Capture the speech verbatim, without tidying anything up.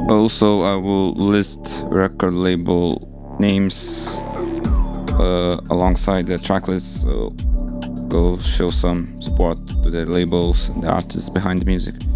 Also, I will list record label names uh, alongside the tracklist, so go show some support to the labels and the artists behind the music.